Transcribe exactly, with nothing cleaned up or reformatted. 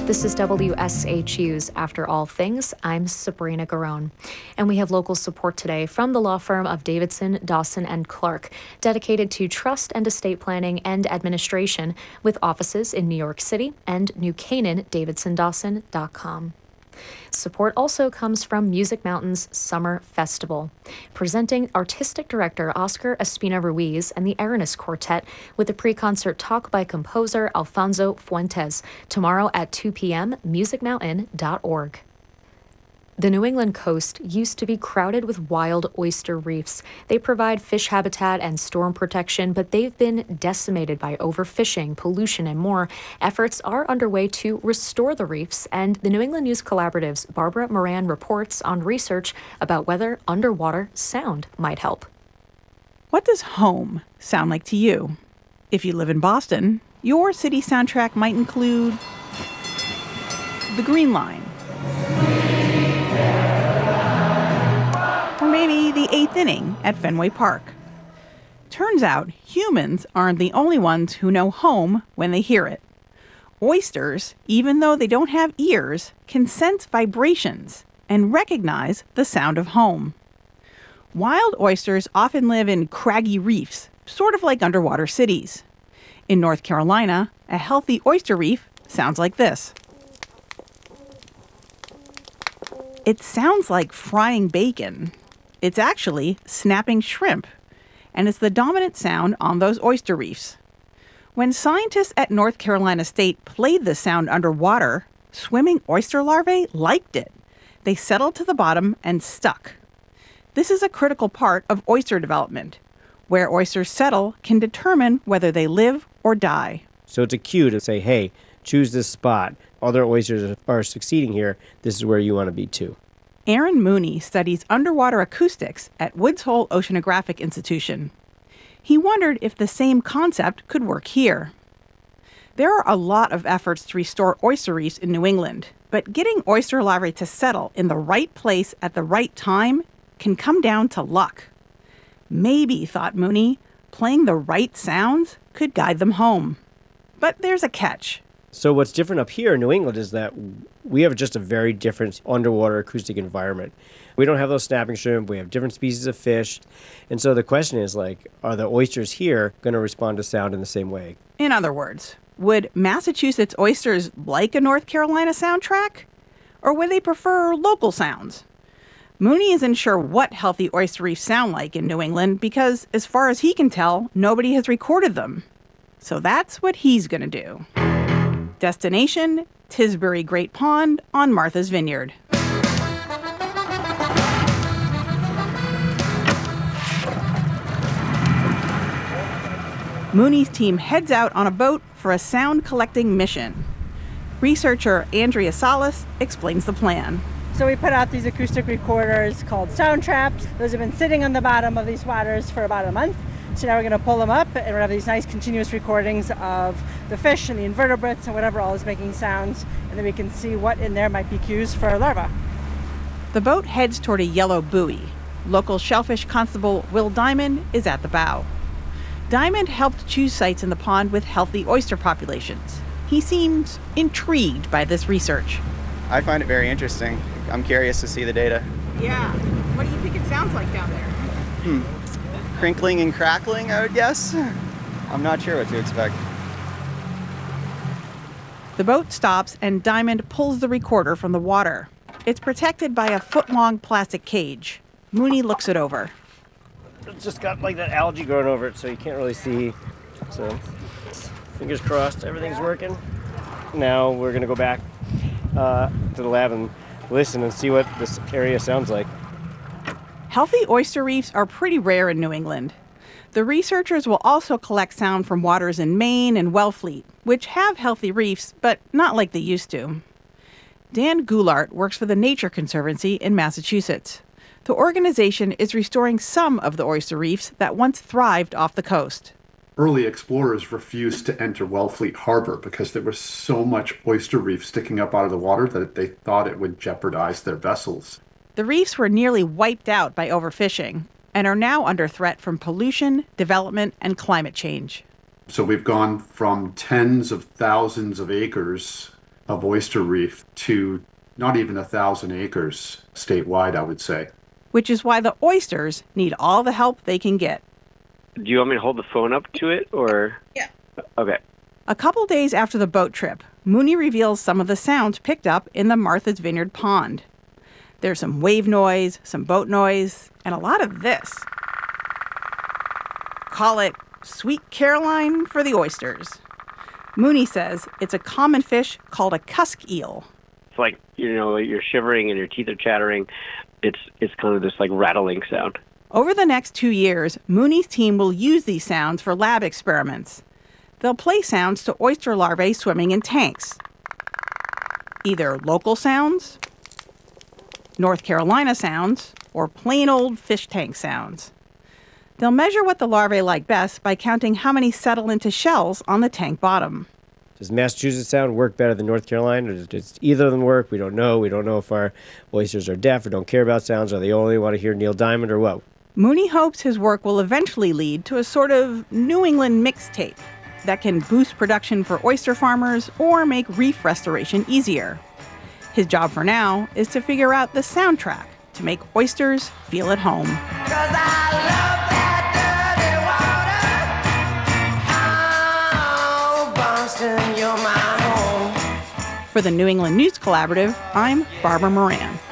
This is W S H U's After All Things. I'm Sabrina Garone. And we have local support today from the law firm of Davidson, Dawson, and Clark, dedicated to trust and estate planning and administration, with offices in New York City and New Canaan, davidson dawson dot com. Support also comes from Music Mountain's Summer Festival, presenting artistic director Oscar Espina Ruiz and the Aranis Quartet with a pre-concert talk by composer Alfonso Fuentes tomorrow at two p.m. music mountain dot org. The New England coast used to be crowded with wild oyster reefs. They provide fish habitat and storm protection, but they've been decimated by overfishing, pollution, and more. Efforts are underway to restore the reefs, and the New England News Collaborative's Barbara Moran reports on research about whether underwater sound might help. What does home sound like to you? If you live in Boston, your city soundtrack might include the Green Line. Or maybe the eighth inning at Fenway Park. Turns out humans aren't the only ones who know home when they hear it. Oysters, even though they don't have ears, can sense vibrations and recognize the sound of home. Wild oysters often live in craggy reefs, sort of like underwater cities. In North Carolina, a healthy oyster reef sounds like this. It sounds like frying bacon. It's actually snapping shrimp, and it's the dominant sound on those oyster reefs. When scientists at North Carolina State played this sound underwater, swimming oyster larvae liked it. They settled to the bottom and stuck. This is a critical part of oyster development. Where oysters settle can determine whether they live or die. So it's a cue to say, hey, choose this spot. Other oysters are succeeding here. This is where you want to be too. Aaron Mooney studies underwater acoustics at Woods Hole Oceanographic Institution. He wondered if the same concept could work here. There are a lot of efforts to restore oyster reefs in New England, but getting oyster larvae to settle in the right place at the right time can come down to luck. Maybe, thought Mooney, playing the right sounds could guide them home. But there's a catch. So what's different up here in New England is that we have just a very different underwater acoustic environment. We don't have those snapping shrimp. We have different species of fish. And so the question is, like, are the oysters here going to respond to sound in the same way? In other words, would Massachusetts oysters like a North Carolina soundtrack? Or would they prefer local sounds? Mooney isn't sure what healthy oyster reefs sound like in New England because, as far as he can tell, nobody has recorded them. So that's what he's going to do. Destination, Tisbury Great Pond on Martha's Vineyard. Mooney's team heads out on a boat for a sound collecting mission. Researcher Andrea Salas explains the plan. So we put out these acoustic recorders called sound traps. Those have been sitting on the bottom of these waters for about a month. So now we're going to pull them up, and we're going to have these nice continuous recordings of the fish and the invertebrates and whatever all is making sounds, and then we can see what in there might be cues for a larva. The boat heads toward a yellow buoy. Local shellfish constable Will Diamond is at the bow. Diamond helped choose sites in the pond with healthy oyster populations. He seems intrigued by this research. I find it very interesting. I'm curious to see the data. Yeah. What do you think it sounds like down there? Hmm. Crinkling and crackling, I would guess. I'm not sure what to expect. The boat stops and Diamond pulls the recorder from the water. It's protected by a foot-long plastic cage. Mooney looks it over. It's just got like that algae growing over it, so you can't really see. So fingers crossed, everything's working. Now we're going to go back uh, to the lab and listen and see what this area sounds like. Healthy oyster reefs are pretty rare in New England. The researchers will also collect sound from waters in Maine and Wellfleet, which have healthy reefs, but not like they used to. Dan Goulart works for the Nature Conservancy in Massachusetts. The organization is restoring some of the oyster reefs that once thrived off the coast. Early explorers refused to enter Wellfleet Harbor because there was so much oyster reef sticking up out of the water that they thought it would jeopardize their vessels. The reefs were nearly wiped out by overfishing and are now under threat from pollution, development, and climate change. So we've gone from tens of thousands of acres of oyster reef to not even a thousand acres statewide, I would say. Which is why the oysters need all the help they can get. Do you want me to hold the phone up to it, or? Yeah. Okay. A couple days after the boat trip, Mooney reveals some of the sounds picked up in the Martha's Vineyard pond. There's some wave noise, some boat noise, and a lot of this. Call it Sweet Caroline for the oysters. Mooney says it's a common fish called a cusk eel. It's like, you know, you're shivering and your teeth are chattering. It's it's kind of this like rattling sound. Over the next two years, Mooney's team will use these sounds for lab experiments. They'll play sounds to oyster larvae swimming in tanks. Either local sounds, North Carolina sounds, or plain old fish tank sounds. They'll measure what the larvae like best by counting how many settle into shells on the tank bottom. Does Massachusetts sound work better than North Carolina? Or does either of them work? We don't know. We don't know if our oysters are deaf or don't care about sounds, or they only want to hear Neil Diamond, or what. Mooney hopes his work will eventually lead to a sort of New England mixtape that can boost production for oyster farmers or make reef restoration easier. His job for now is to figure out the soundtrack to make oysters feel at home. 'Cause I love that dirty water. Oh, Boston, you're my home. For the New England News Collaborative, I'm Barbara Moran.